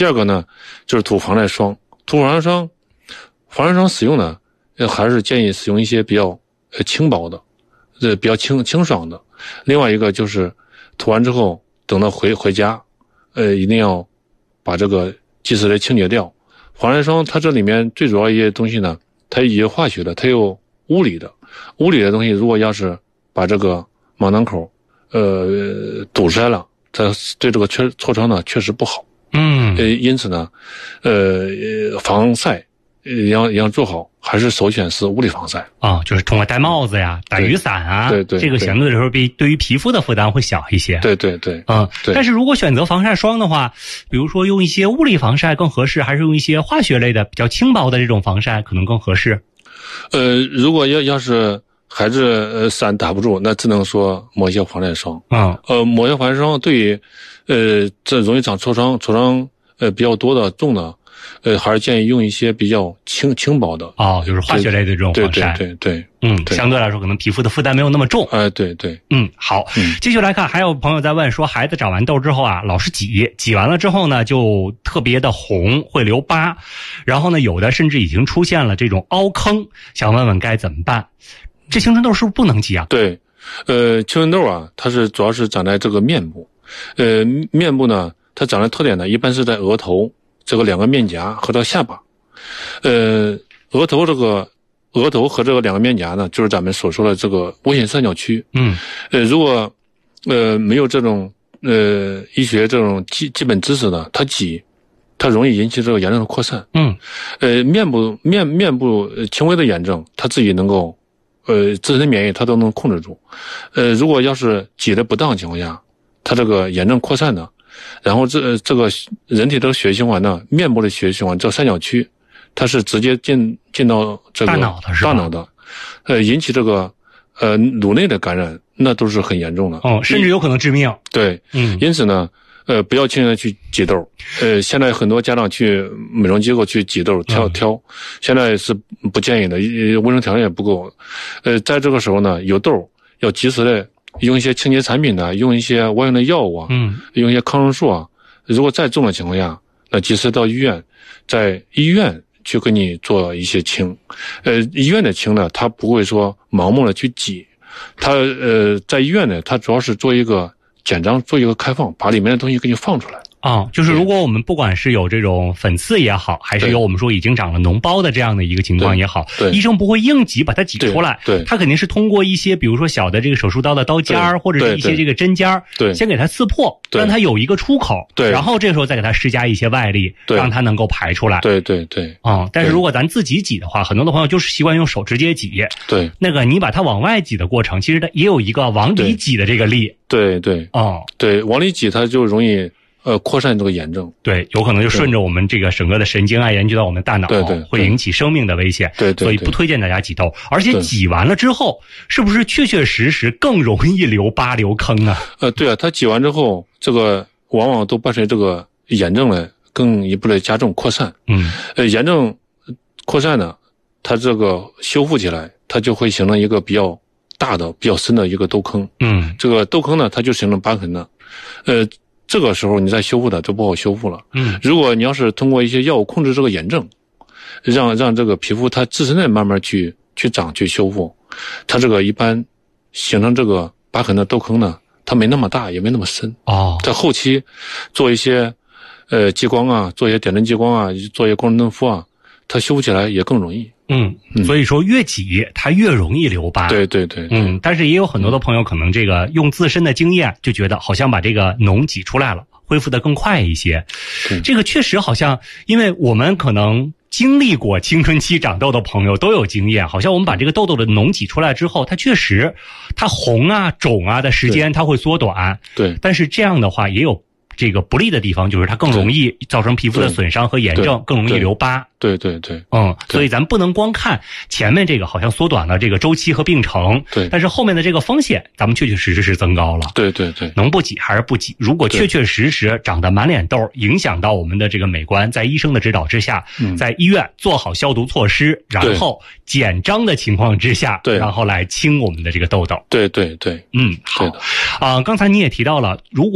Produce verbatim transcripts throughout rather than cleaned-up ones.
第二个呢，就是涂防晒霜。涂防晒霜，防晒霜使用呢，还是建议使用一些比较呃轻薄的，呃比较清清爽的。另外一个就是涂完之后，等到回回家，呃一定要把这个及时的清洁掉。防晒霜它这里面最主要一些东西呢，它有化学的，它有物理的。物理的东西如果要是把这个毛囊口呃堵塞了，它对这个确痤疮呢确实不好。 嗯， 呃，因此呢，呃，防晒也要也要做好，还是首选是物理防晒啊、哦，就是通过戴帽子呀、打雨伞啊， 对 对, 对， 这个相对来说比对于皮肤的负担会小一些。 对对对， 嗯， 对。 但是如果选择防晒霜的话，比如说用一些物理防晒更合适，还是用一些化学类的比较轻薄的这种防晒可能更合适？ 呃，如果要要是还是呃伞打不住，那只能说抹一些防晒霜。 嗯， 呃，抹一些防晒霜对于呃这容易长痤疮、痤疮呃比较多的重的，呃还是建议用一些比较轻轻薄的。 哦，就是化学类的这种防晒。 对对对对。 嗯， 对， 相对来说可能皮肤的负担没有那么重。 哎、呃，对对。 嗯，好， 嗯， 继续来看，还有朋友在问说，孩子长完痘之后啊，老是挤，挤完了之后呢，就特别的红，会留疤，然后呢，有的甚至已经出现了这种凹坑，想问问该怎么办？这青春痘是不是不能挤啊？ 对，呃，青春痘啊，它是主要是长在这个面部，呃，面部呢，它长的特点呢，一般是在额头这个两个面颊和到下巴，呃，额头这个额头和这个两个面颊呢，就是咱们所说的这个危险三角区。 嗯， 呃，如果呃没有这种呃医学这种基基本知识的，它挤，它容易引起这个炎症的扩散。 嗯， 呃，面部面面部轻微的炎症，它自己能够。呃，自身免疫它都能控制住，呃，如果要是挤得不当情况下，它这个炎症扩散呢，然后这这个人体的血液循环呢，面部的血液循环这三角区，它是直接进进到这个大脑的是吧？ 大脑的，呃，引起这个呃颅内的感染，那都是很严重的， 哦，甚至有可能致命。 对，嗯，因此呢。呃，不要轻易的去挤痘。呃，现在很多家长去美容机构去挤痘挑挑，嗯、现在是不建议的，卫生条件也不够。呃，在这个时候呢，有痘要及时的用一些清洁产品呢，用一些外用的药物啊，嗯，用一些抗生素啊。如果再重的情况下，那及时到医院，在医院去给你做一些清。呃，医院的清呢，它不会说盲目的去挤，它呃在医院呢，它主要是做一个。简章做一个开放，把里面的东西给你放出来。 啊、哦，就是如果我们不管是有这种粉刺也好，还是有我们说已经长了脓包的这样的一个情况也好，医生不会硬挤把它挤出来， 对， 他肯定是通过一些比如说小的这个手术刀的刀尖儿，或者是一些这个针尖儿， 对， 先给它刺破，让它有一个出口， 对， 然后这个时候再给它施加一些外力，让它能够排出来。 对对对。 啊、嗯，但是如果咱自己挤的话，很多的朋友就是习惯用手直接挤， 对， 那个你把它往外挤的过程，其实它也有一个往里挤的这个力。 对对。 哦、嗯， 对，往里挤它就容易。呃，扩散这个炎症， 对，有可能就顺着我们这个整个的神经啊，延续到我们大脑， 对对， 会引起生命的危险， 对对， 所以不推荐大家挤痘。而且挤完了之后，是不是确确实实更容易留疤留坑啊？ 呃，对啊，它挤完之后，这个往往都伴随这个炎症呢更一步的加重扩散。 嗯， 呃，炎症扩散呢，它这个修复起来，它就会形成一个比较大的、比较深的一个痘坑。 嗯， 这个痘坑呢，它就形成疤痕了。呃。这个时候你再修复它就不好修复了。 嗯， 如果你要是通过一些药物控制这个炎症，让让这个皮肤它自身的慢慢去去长去修复，它这个一般形成这个疤痕的痘坑呢，它没那么大也没那么深。 哦， 在后期做一些呃激光啊，做一些点阵激光啊，做一些光针嫩肤啊，它修复起来也更容易。 嗯，所以说越挤它越容易留疤。 对对 对, 对。 嗯，但是也有很多的朋友可能这个用自身的经验就觉得好像把这个脓挤出来了，恢复得更快一些。这个确实好像，因为我们可能经历过青春期长痘的朋友都有经验，好像我们把这个痘痘的脓挤出来之后，它确实它红啊肿啊的时间它会缩短。 对。 但是这样的话也有这个不利的地方，就是它更容易造成皮肤的损伤和炎症，更容易留疤。 对对对。 嗯，所以咱不能光看前面这个好像缩短了这个周期和病程， 对， 但是后面的这个风险咱们确确实实是增高了。 对对对。 能不挤还是不挤？如果确确实实长得满脸痘，影响到我们的这个美观，在医生的指导之下， 嗯、 在医院做好消毒措施，然后简章的情况之下， 对， 然后来清我们的这个痘痘。 对对对。 嗯，好。啊、呃，刚才你也提到了，如果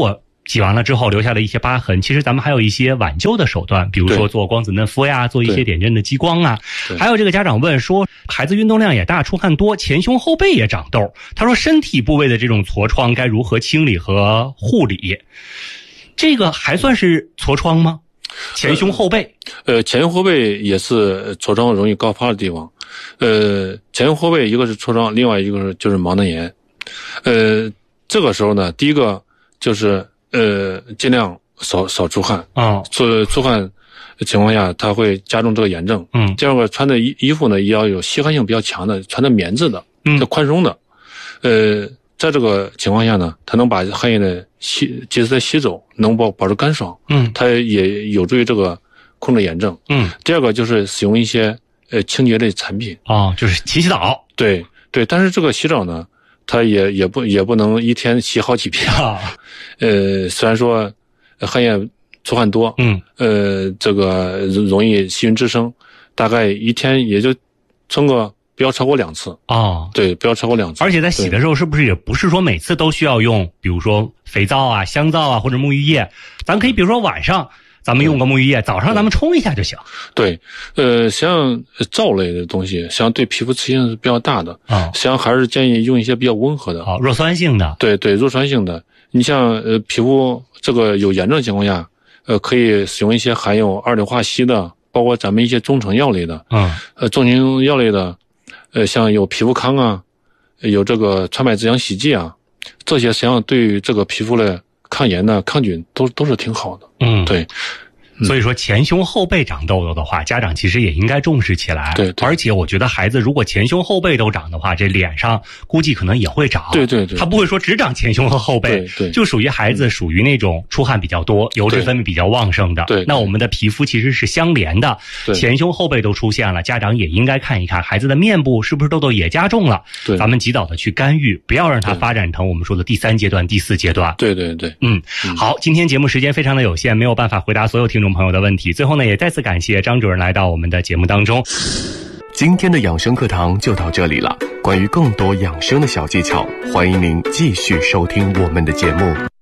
挤完了之后留下了一些疤痕，其实咱们还有一些挽救的手段，比如说做光子嫩肤呀，做一些点阵的激光啊。还有这个家长问说，孩子运动量也大，出汗多，前胸后背也长痘，他说身体部位的这种痤疮该如何清理和护理？这个还算是痤疮吗？前胸后背？ 呃，前胸后背也是痤疮容易高发的地方。呃，前胸后背一个是痤疮，另外一个是就是毛囊炎。呃，这个时候呢，第一个就是呃尽量少少出汗啊，出出汗情况下，它会加重这个炎症。嗯，第二个穿的衣衣服呢，也要有吸汗性比较强的，穿的棉质的，嗯，宽松的。呃，在这个情况下呢，它能把汗液的吸及时的吸走，能保保持干爽。嗯，它也有助于这个控制炎症。嗯，第二个就是使用一些呃清洁类产品啊，就是勤洗澡。 对对，但是这个洗澡呢，它也也不也不能一天洗好几遍啊。呃，虽然说汗液出汗多，嗯，呃，这个容易细菌滋生，大概一天也就冲个不要超过两次啊、哦。对，不要超过两次。 而且在洗的时候，是不是也不是说每次都需要用，比如说肥皂啊、香皂啊或者沐浴液？咱可以比如说晚上咱们用个沐浴液，早上咱们冲一下就行。 对，呃，像皂类的东西，实际上对皮肤刺激性是比较大的啊。实际上还是建议用一些比较温和的， 啊，弱酸性的。 对对，弱酸性的。你像呃皮肤这个有炎症情况下，呃，可以使用一些含有二硫化硒的，包括咱们一些中成药类的，嗯，呃，中成药类的，呃，像有皮肤康啊，有这个川柏滋养洗剂啊，这些实际上对于这个皮肤的抗炎的、抗菌都都是挺好的。嗯，对。 所以说前胸后背长痘痘的话，家长其实也应该重视起来。 对， 而且我觉得孩子如果前胸后背都长的话，这脸上估计可能也会长。 对对对， 他不会说只长前胸和后背。 对对， 就属于孩子属于那种出汗比较多、油脂分泌比较旺盛的。 对， 那我们的皮肤其实是相连的。对，前胸后背都出现了，家长也应该看一看孩子的面部是不是痘痘也加重了。 对， 咱们及早的去干预，不要让它发展成我们说的第三阶段、第四阶段。 对对对， 嗯，好，今天节目时间非常的有限，没有办法回答所有听众朋友的问题。最后呢，也再次感谢张主任来到我们的节目当中。 今天的养生课堂就到这里了。关于更多养生的小技巧，欢迎您继续收听我们的节目。